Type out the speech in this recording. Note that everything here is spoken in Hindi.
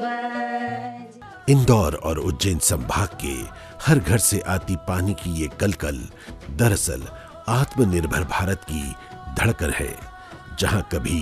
इंदौर और उज्जैन संभाग के हर घर से आती पानी की ये कलकल दरअसल आत्मनिर्भर भारत की धड़कन है, जहां कभी